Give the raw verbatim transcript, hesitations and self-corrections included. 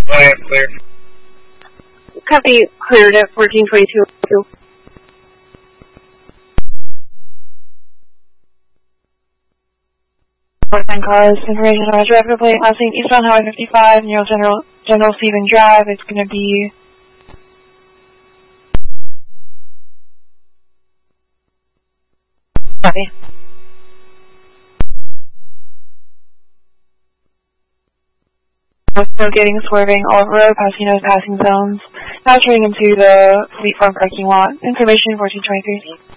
I am clear. Copy, cleared at fourteen twenty-two. Ten cars, information on a driver plate, last seen eastbound Highway fifty-five, near General General Stephen Drive. It's going to be copy. Still getting swerving all over road, passing those passing zones. Now turning into the Fleet Farm parking lot. Information fourteen twenty-three.